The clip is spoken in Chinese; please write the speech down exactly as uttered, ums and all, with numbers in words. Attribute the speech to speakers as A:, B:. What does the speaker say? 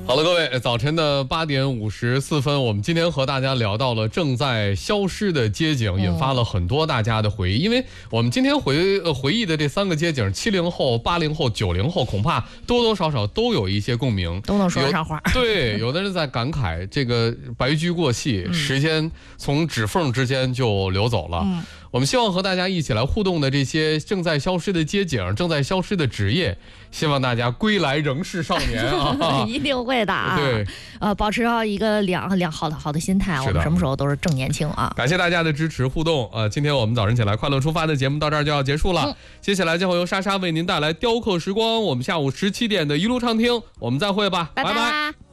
A: 好了，各位，早晨的八点五十四分，我们今天和大家聊到了正在消失的街景，引发了很多大家的回忆。因为我们今天回呃回忆的这三个街景，七零后、八零后、九零后，恐怕多多少少都有一些共鸣，
B: 都能说得上话。
A: 对，有的人在感慨这个白驹过隙，嗯、时间从指缝之间就流走了。嗯，我们希望和大家一起来互动的这些正在消失的街景，正在消失的职业，希望大家归来仍是少年啊！
B: 一定会的啊！
A: 对，
B: 呃，保持好一个良良好的好的心态，我们什么时候都是正年轻啊！
A: 感谢大家的支持互动呃，今天我们早晨起来快乐出发的节目到这儿就要结束了，嗯、接下来将会由莎莎为您带来雕刻时光，我们下午十七点的一路畅听，我们再会吧，
B: 拜拜。拜拜。